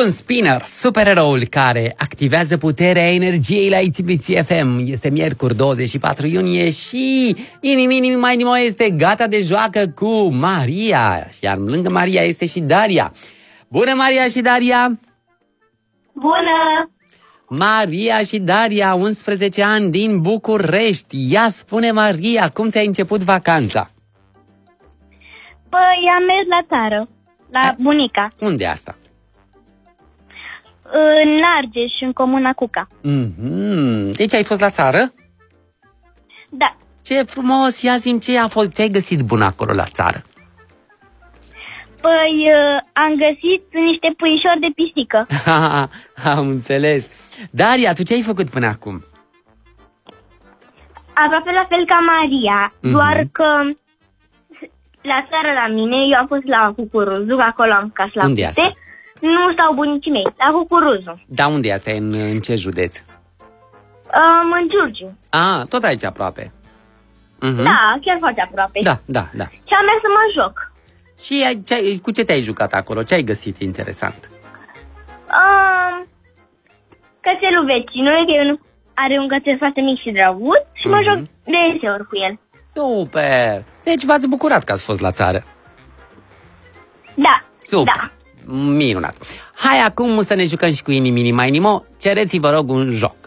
John Spinner, supereroul care activează puterea energiei la ITBC FM. Este miercuri 24 iunie și Inimini mai nimo este gata de joacă cu Maria. Iar lângă Maria este și Daria. Bună, Maria și Daria! Bună! Maria și Daria, 11 ani, din București. Ia spune, Maria, cum ți-ai început vacanța? Păi am mers la țară, la bunica. Unde e asta? În Argeș, în comuna Cuca. Deci ai fost la țară? Da. Ce frumos! Ia zi-mi ce ai găsit bun acolo la țară? Păi am găsit niște puișori de pisică. Am înțeles. Daria, tu ce ai făcut până acum? Aproape la fel ca Maria, doar că la țară la mine, eu am fost la Cucuruzu, acolo am casă la Unde e Pute. asta? Nu stau bunicii mei, la Cucuruzu. Da, unde e asta? În ce județ? În Giurgiu. Tot aici aproape. Da, chiar foarte aproape. Da. Și am mers să mă joc. Și cu ce te-ai jucat acolo? Ce ai găsit interesant? Cățelul vecinului, că eu are un cățel foarte mic și drăguț și mă joc deseori cu el. Super! Deci v-ați bucurat că ați fost la țară. Da. Super! Da. Minunat! Hai acum să ne jucăm și cu Inimini mai nimo. Cereți, vă rog, un joc.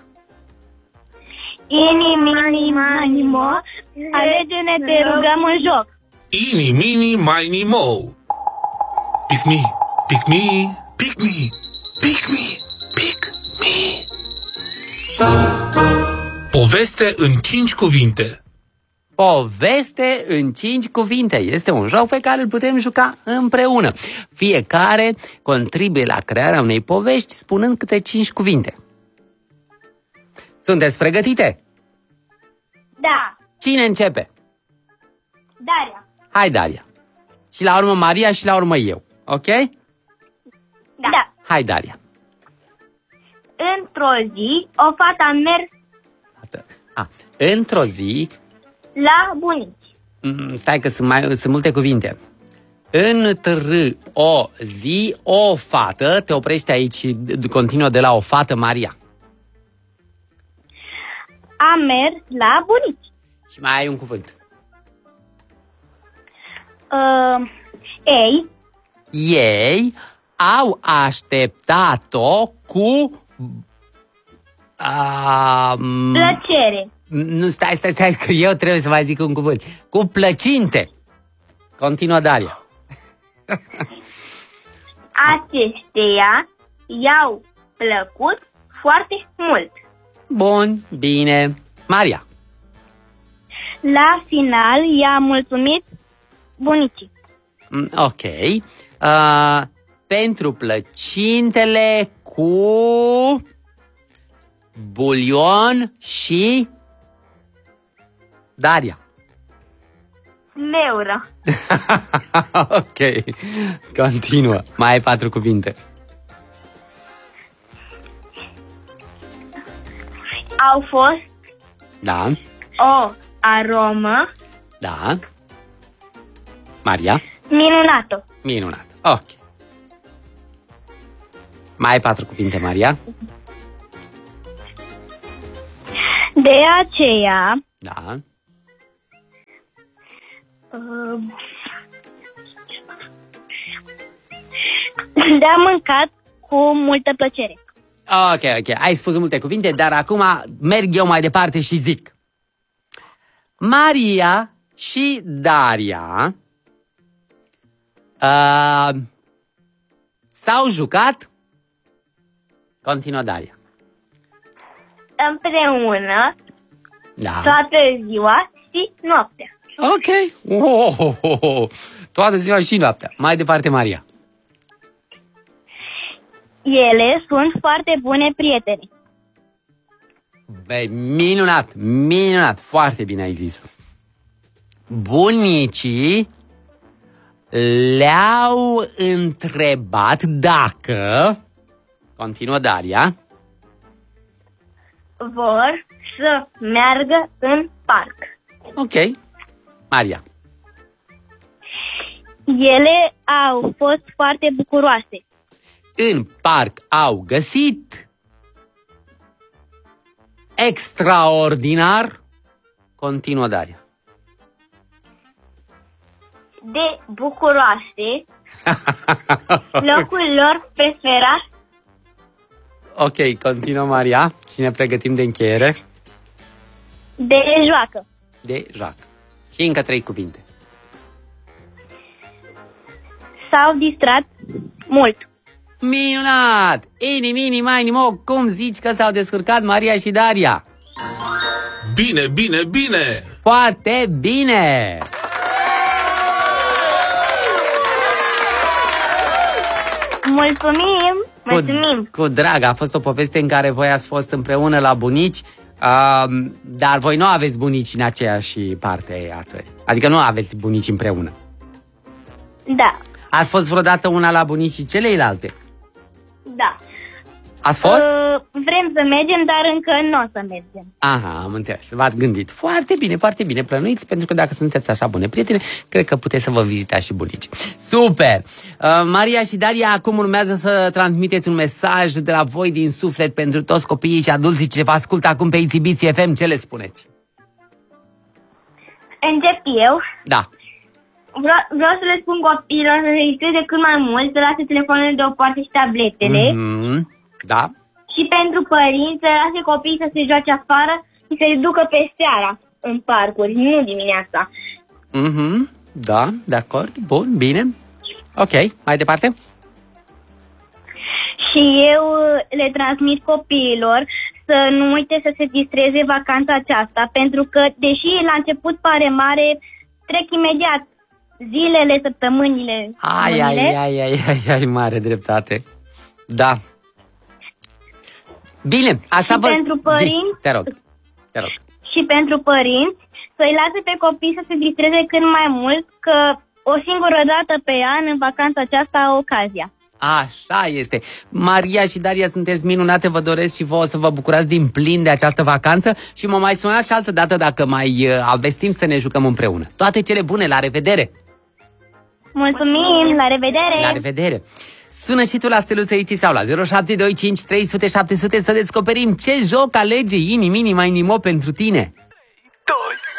Inimini mai nimo, alege-ne, te rugăm, în joc. Inimini mai mo. Pick me, pick me, pick me, pick me, pick me. Poveste în 5 cuvinte. Poveste în 5 cuvinte. Este un joc pe care îl putem juca împreună. Fiecare contribuie la crearea unei povești spunând câte 5 cuvinte. Sunteți pregătite? Da. Cine începe? Daria. Hai, Daria. Și la urmă Maria și la urmă eu. Ok? Da. Hai, Daria. Într-o zi, o fată a mers Într-o zi... la bunici. Stai că sunt multe cuvinte. O zi, o fată. Te oprești aici și continuă de la o fată, Maria. A mers la bunici. Și mai ai un cuvânt. Ei au așteptat-o cu... Plăcere. Nu, stai, că eu trebuie să mai zic un cuvânt. Cu plăcinte. Continuă, Daria. Acesteia i-au plăcut foarte mult. Bun, bine. Maria. La final i-a mulțumit bunicii. Ok. Pentru plăcintele cu bulion și Daria. Meură. Ok. Continuă. Mai ai 4 cuvinte. Au fost Da. o aromă Da. Maria. minunată. Minunat. Ok. Mai ai 4 cuvinte, Maria. De aceea Da. le-a mâncat cu multă plăcere. Ok. Ai spus multe cuvinte, dar acum merg eu mai departe și zic. Maria și Daria s-au jucat. Continuă, Daria. Împreună Da. toată ziua și noaptea. Ok. Toată ziua și noaptea. Mai departe, Maria. Ele sunt foarte bune prietene. Minunat. Foarte bine ai zis. Bunicii le-au întrebat dacă... Continuă, Daria. Vor să meargă în parc. Ok. Maria. Ele au fost foarte bucuroase. în parc au găsit extraordinar, continuă Daria. De bucuroase, locul lor preferat. Ok, continuă Maria și ne pregătim de încheiere. De joacă. De joacă. Și încă 3 cuvinte. S-au distrat mult. Minunat! Ini, mini, mo, cum zici că s-au descurcat Maria și Daria? Bine, bine, bine! Foarte bine! Mulțumim! Cu drag, a fost o poveste în care voi ați fost împreună la bunici, dar voi nu aveți bunici în aceeași parte a țării. Adică nu aveți bunici împreună. Da. Ați fost vreodată una la bunicii celeilalte? Da. Ați fost? Vrem să mergem, dar încă nu o să mergem. Aha, am înțeles. V-ați gândit. Foarte bine, foarte bine. Plănuiți, pentru că dacă sunteți așa bune prietene, cred că puteți să vă vizitați și bunici. Super! Maria și Daria, acum urmează să transmiteți un mesaj de la voi din suflet pentru toți copiii și adulții ce vă ascultă acum pe Itzibiții FM. Ce le spuneți? Încep eu. Da. Vreau să le spun copiilor să se distreze cât mai mult, să lase telefoanele deoparte și tabletele. Da. Și pentru părinți, să lase copiii să se joace afară și să-i ducă pe seara în parcuri, nu dimineața. Da, de acord. Bun, bine. Ok, mai departe? Și eu le transmit copiilor să nu uite să se distreze vacanța aceasta, pentru că, deși la început pare mare, trec imediat zilele, săptămânile. Ai, mare dreptate. Da. Bine, așa și pentru părinți, te rog. Și pentru părinți, să-i lase pe copii să se distreze cât mai mult, că o singură dată pe an, în vacanța aceasta, au ocazia. Așa este. Maria și Daria, sunteți minunate, vă doresc și vouă să vă bucurați din plin de această vacanță și mă mai sunați și altă dată dacă mai aveți timp să ne jucăm împreună. Toate cele bune, la revedere! Mulțumim, la revedere! La revedere! Sună și tu la steluță IT sau la 0725 300 700 să descoperim ce joc alege Ini, Mini, Mai Nimo pentru tine.